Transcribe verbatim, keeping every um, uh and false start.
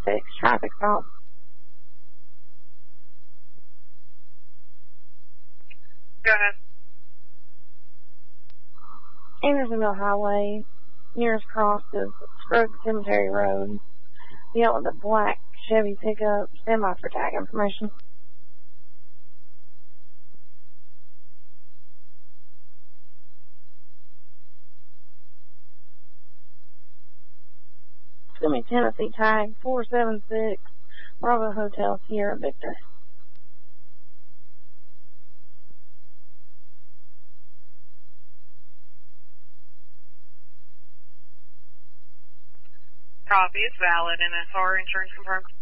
six traffic stop. Go ahead. Andersonville Highway, nearest cross is Scruggs Cemetery Road. Yellow with a black Chevy pickup. Stand by for tag information. It's going to be Tennessee tag four seven six Bravo Hotel Sierra Victor. Copy. It's valid. N S R insurance confirmed.